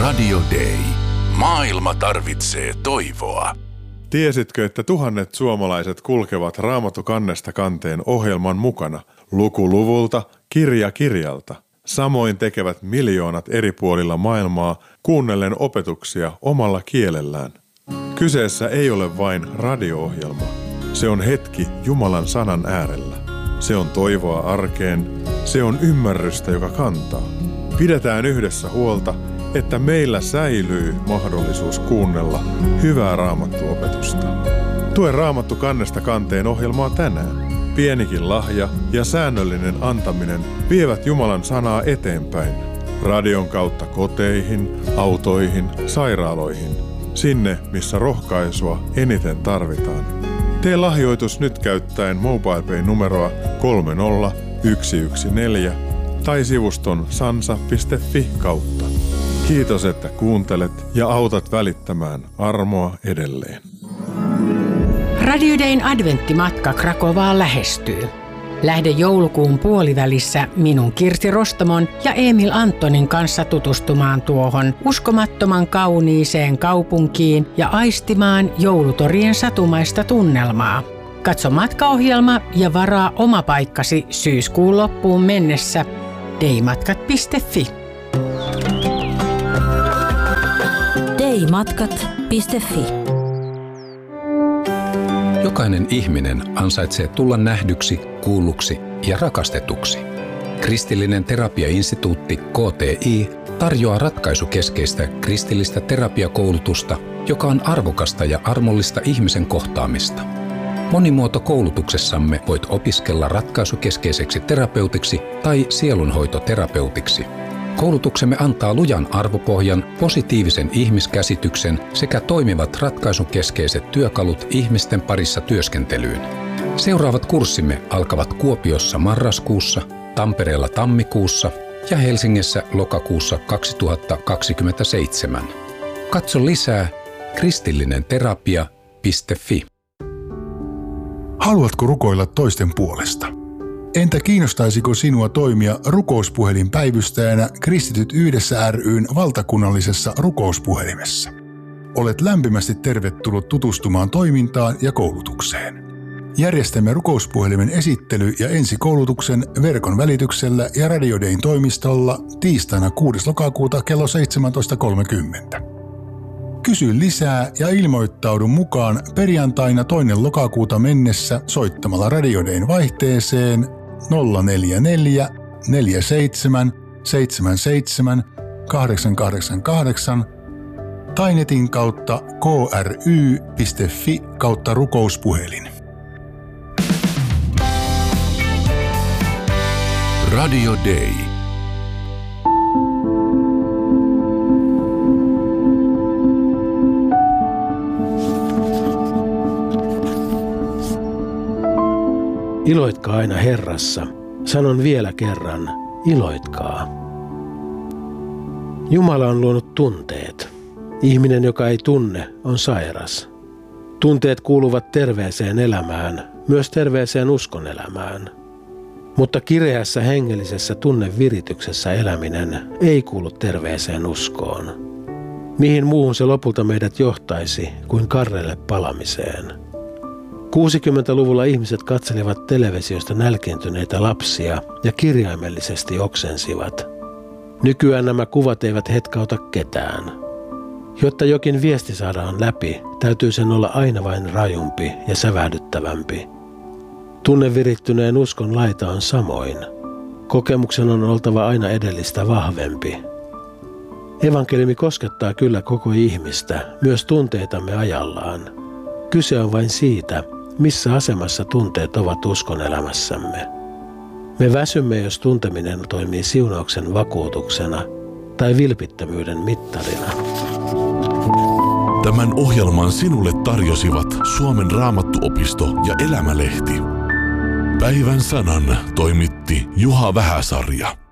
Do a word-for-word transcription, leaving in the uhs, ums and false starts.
Radio Day. Maailma tarvitsee toivoa. Tiesitkö, että tuhannet suomalaiset kulkevat Raamattu kannesta kanteen ohjelman mukana, luku luvulta, kirja kirjalta? Samoin tekevät miljoonat eri puolilla maailmaa kuunnellen opetuksia omalla kielellään. Kyseessä ei ole vain radio-ohjelma. Se on hetki Jumalan sanan äärellä. Se on toivoa arkeen. Se on ymmärrystä, joka kantaa. Pidetään yhdessä huolta, että meillä säilyy mahdollisuus kuunnella hyvää raamattuopetusta. Tue Raamattu kannesta kanteen ohjelmaa tänään. Pienikin lahja ja säännöllinen antaminen vievät Jumalan sanaa eteenpäin. Radion kautta koteihin, autoihin, sairaaloihin. Sinne, missä rohkaisua eniten tarvitaan. Tee lahjoitus nyt käyttäen MobilePay-numeroa kolme nolla yksi yksi neljä tai sivuston sansa piste fi kautta. Kiitos, että kuuntelet ja autat välittämään armoa edelleen. Radio Dayn adventtimatka Krakovaan lähestyy. Lähde joulukuun puolivälissä minun Kirsi Rostamon ja Emil Antonin kanssa tutustumaan tuohon uskomattoman kauniiseen kaupunkiin ja aistimaan joulutorien satumaista tunnelmaa. Katso matkaohjelma ja varaa oma paikkasi syyskuun loppuun mennessä daymatkat piste fi. daymatkat piste fi. Jokainen ihminen ansaitsee tulla nähdyksi, kuulluksi ja rakastetuksi. Kristillinen terapiainstituutti K T I tarjoaa ratkaisukeskeistä kristillistä terapiakoulutusta, joka on arvokasta ja armollista ihmisen kohtaamista. Monimuotokoulutuksessamme voit opiskella ratkaisukeskeiseksi terapeutiksi tai sielunhoitoterapeutiksi. Koulutuksemme antaa lujan arvopohjan, positiivisen ihmiskäsityksen sekä toimivat ratkaisukeskeiset työkalut ihmisten parissa työskentelyyn. Seuraavat kurssimme alkavat Kuopiossa marraskuussa, Tampereella tammikuussa ja Helsingissä lokakuussa kaksituhattakaksikymmentäseitsemän. Katso lisää kristillinenterapia piste fi. Haluatko rukoilla toisten puolesta? Entä kiinnostaisiko sinua toimia rukouspuhelinpäivystäjänä Kristityt yhdessä ry:n valtakunnallisessa rukouspuhelimessa? Olet lämpimästi tervetullut tutustumaan toimintaan ja koulutukseen. Järjestämme rukouspuhelimen esittely- ja ensikoulutuksen verkon välityksellä ja Radio Dayn toimistolla tiistaina kuudes lokakuuta kello seitsemäntoista kolmekymmentä. Kysy lisää ja ilmoittaudu mukaan perjantaina toinen lokakuuta mennessä soittamalla Radio Dayn vaihteeseen nolla neljä neljä neljä seitsemän seitsemän seitsemän kahdeksan kahdeksan kahdeksan tai netin kautta k r y piste f i kautta rukouspuhelin. Radio Day. Iloitkaa aina Herrassa. Sanon vielä kerran, iloitkaa. Jumala on luonut tunteet. Ihminen, joka ei tunne, on sairas. Tunteet kuuluvat terveeseen elämään, myös terveeseen uskonelämään. Mutta kireässä hengellisessä tunnevirityksessä eläminen ei kuulu terveeseen uskoon. Mihin muuhun se lopulta meidät johtaisi kuin karrelle palamiseen? kuusikymmentäluvulla ihmiset katselivat televisiosta nälkiintyneitä lapsia ja kirjaimellisesti oksensivat. Nykyään nämä kuvat eivät hetkauta ketään. Jotta jokin viesti saadaan läpi, täytyy sen olla aina vain rajumpi ja sävähdyttävämpi. Tunnevirittyneen uskon laita on samoin. Kokemuksen on oltava aina edellistä vahvempi. Evankeliumi koskettaa kyllä koko ihmistä, myös tunteitamme ajallaan. Kyse on vain siitä, missä asemassa tunteet ovat uskon elämässämme. Me väsymme, jos tunteminen toimii siunauksen vakuutuksena tai vilpittömyyden mittarina. Tämän ohjelman sinulle tarjosivat Suomen Raamattuopisto ja Elämälehti. Päivän sanan toimitti Juha Vähäsarja.